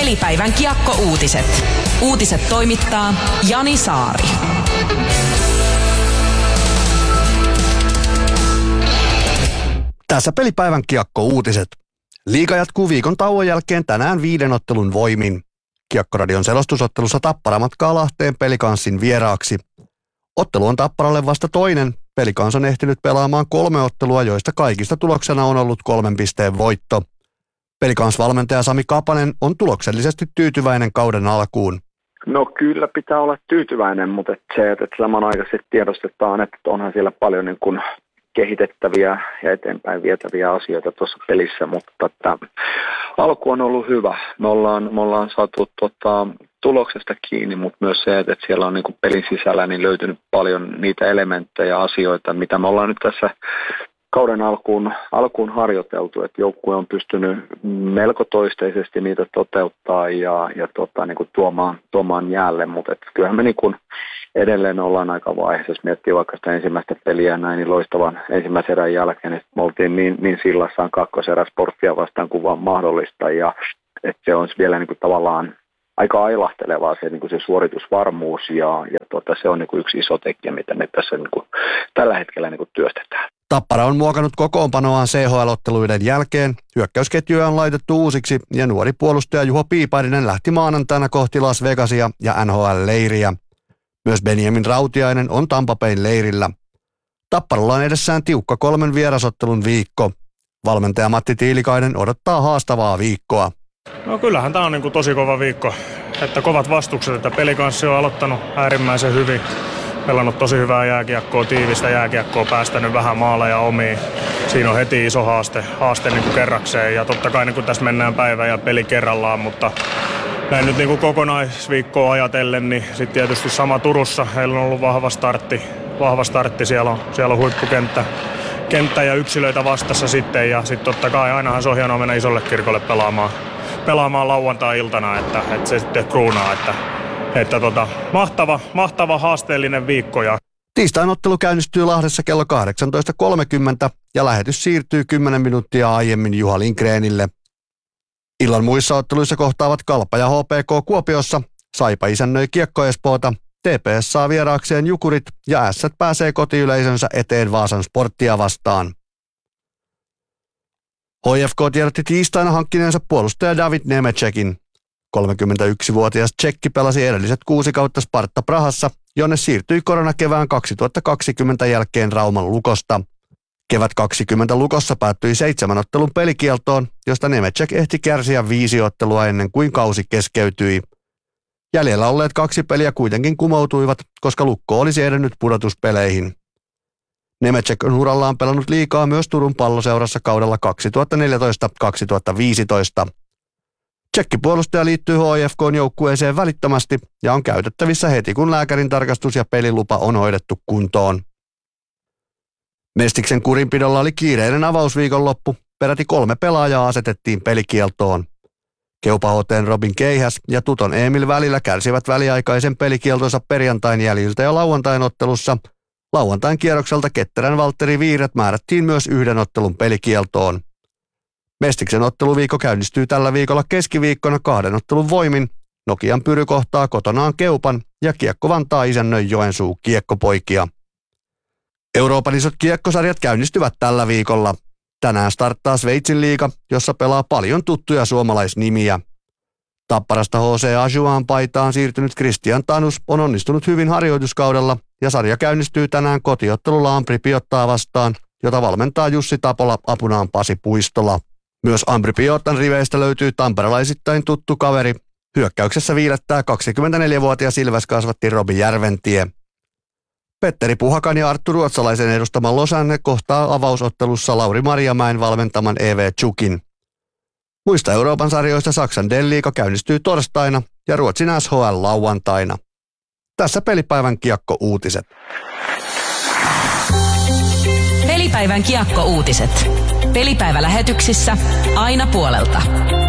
Pelipäivän kiekko-uutiset. Uutiset toimittaa Jani Saari. Tässä Pelipäivän kiekko-uutiset. Liiga jatkuu viikon tauon jälkeen tänään 5 ottelun voimin. Kiekkoradion selostusottelussa Tappara matkaa Lahteen Pelikanssin vieraaksi. Ottelu on Tapparalle vasta toinen. Pelikans on ehtinyt pelaamaan 3 ottelua, joista kaikista tuloksena on ollut 3 pisteen voitto. Pelikans-valmentaja Sami Kapanen on tuloksellisesti tyytyväinen kauden alkuun. No kyllä pitää olla tyytyväinen, mutta se, että samanaikaisesti tiedostetaan, että onhan siellä paljon niin kuin kehitettäviä ja eteenpäin vietäviä asioita tuossa pelissä, mutta alku on ollut hyvä. Me ollaan saatu tuloksesta kiinni, mutta myös se, että siellä on niin kuin pelin sisällä niin löytynyt paljon niitä elementtejä ja asioita, mitä me ollaan nyt tässä kauden alkuun harjoiteltu, että joukkue on pystynyt melko toisteisesti niitä toteuttaa ja niin kuin tuomaan jäälle, mutta kyllähän me niin kuin edelleen ollaan aika vaiheessa, jos miettii vaikka sitä ensimmäistä peliä näin, niin loistavan ensimmäisen erän jälkeen, että me oltiin niin sillassaan kakkoserä Sporttia vastaan kuin vaan mahdollista, ja että se on vielä niin kuin tavallaan aika ailahtelevaa se, niin kuin se suoritusvarmuus, ja se on niin kuin yksi iso tekijä, mitä me tässä niin kuin tällä hetkellä niin kuin työstetään. Tappara on muokannut kokoonpanoaan CHL-otteluiden jälkeen. Hyökkäysketjuja on laitettu uusiksi ja nuori puolustaja Juho Piiparinen lähti maanantaina kohti Las Vegasia ja NHL-leiriä. Myös Benjamin Rautiainen on Tampa Bayn leirillä. Tapparalla on edessään tiukka 3 vierasottelun viikko. Valmentaja Matti Tiilikainen odottaa haastavaa viikkoa. No kyllähän tämä on niin kuin tosi kova viikko. Että kovat vastukset, että Pelikanssi on aloittanut äärimmäisen hyvin. Pelannut tosi hyvää jääkiekkoa, tiivistä jääkiekkoa, päästänyt vähän maaleja omiin. Siinä on heti iso haaste niin kuin kerrakseen, ja totta kai niin kuin tässä mennään päivä ja peli kerrallaan, mutta näin nyt niin kuin kokonaisviikkoa ajatellen, niin sitten tietysti sama Turussa. Heillä on ollut vahva startti, siellä on huippukenttä ja yksilöitä vastassa sitten, ja sitten totta kai ainahan se on hienoa mennä isolle kirkolle pelaamaan lauantai-iltana, että se sitten kruunaa, että mahtava haasteellinen viikko. Tiistain ottelu käynnistyy Lahdessa kello 18.30 ja lähetys siirtyy 10 minuuttia aiemmin Juha Lindgrenille. Illan muissa otteluissa kohtaavat Kalpa ja HPK Kuopiossa, Saipa isännöi Kiekko Espoota, TPS saa vieraakseen Jukurit ja Ässät pääsee kotiyleisönsä eteen Vaasan Sporttia vastaan. HFK tiedotti tiistaina hankkineensa puolustaja David Nemecekin. 31-vuotias tsekki pelasi edelliset 6 kautta Sparta Prahassa, jonne siirtyi koronakevään 2020 jälkeen Rauman Lukosta. Kevät 20 Lukossa päättyi 7 ottelun pelikieltoon, josta Nemecek ehti kärsiä 5 ottelua ennen kuin kausi keskeytyi. Jäljellä olleet 2 peliä kuitenkin kumoutuivat, koska Lukko olisi edennyt pudotuspeleihin. Nemecek on urallaan pelannut liikaa myös Turun Palloseurassa kaudella 2014-2015. Tsekkipuolustaja liittyy HFK:n joukkueeseen välittömästi ja on käytettävissä heti, kun lääkärin tarkastus ja pelilupa on hoidettu kuntoon. Mestiksen kurinpidolla oli kiireinen avausviikonloppu. Peräti 3 pelaajaa asetettiin pelikieltoon. Keupa HT:n Robin Keihäs ja Tuton Emil välillä kärsivät väliaikaisen pelikieltonsa perjantain jäljiltä ja lauantain ottelussa. Lauantain kierrokselta ketterän Valtteri Viiret määrättiin myös 1 ottelun pelikieltoon. Mestiksen otteluviikko käynnistyy tällä viikolla keskiviikkona 2 ottelun voimin. Nokian Pyry kohtaa kotonaan Keupan ja Kiekko Vantaa isännöi Joensuu Kiekkopoikia. Euroopan isot kiekkosarjat käynnistyvät tällä viikolla. Tänään starttaa Sveitsin liiga, jossa pelaa paljon tuttuja suomalaisnimiä. Tapparasta HC Ajuaan paitaan siirtynyt Christian Tanus on onnistunut hyvin harjoituskaudella ja sarja käynnistyy tänään kotiottelulla Ambri Piottaa vastaan, jota valmentaa Jussi Tapola apunaan Pasi Puistola. Myös Ambri Piottan riveistä löytyy tamperelaisittain tuttu kaveri. Hyökkäyksessä viilettää 24-vuotias Ilves-kasvatti Robi Järventie. Petteri Puhakan ja Arttu Ruotsalaisen edustama Losanne kohtaa avausottelussa Lauri Marjamäen valmentaman EV Chukin. Muista Euroopan sarjoista Saksan D-liiga käynnistyy torstaina ja Ruotsin SHL lauantaina. Tässä Pelipäivän kiekko-uutiset. Pelipäivän kiekko-uutiset. Pelipäivälähetyksissä aina puolelta.